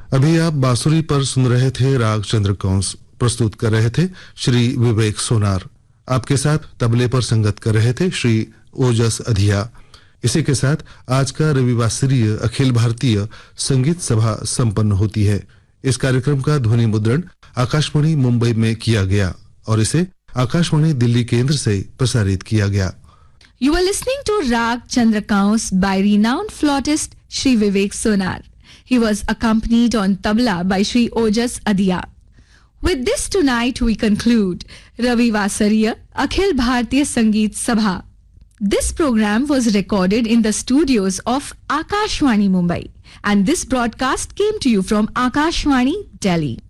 अभी आप बांसुरी पर सुन रहे थे राग चंद्रकंस, प्रस्तुत कर रहे थे श्री विवेक सोनार। आपके साथ तबले पर संगत कर रहे थे श्री ओजस अधिया। इसी के साथ आज का रविवासरीय अखिल भारतीय संगीत सभा संपन्न होती है। इस कार्यक्रम का ध्वनि मुद्रण आकाशवाणी मुंबई में किया गया और इसे आकाशवाणी दिल्ली केंद्र से प्रसारित किया गया। You were listening to Rag Chandrakaus by renowned flautist Shri Vivek Sonar. He was accompanied on tabla by Shri Ojas Adiya. With this tonight we conclude Ravi Vasariya Akhil Bharatiya Sangeet Sabha. This program was recorded in the studios of Akashwani Mumbai and this broadcast came to you from Akashwani Delhi.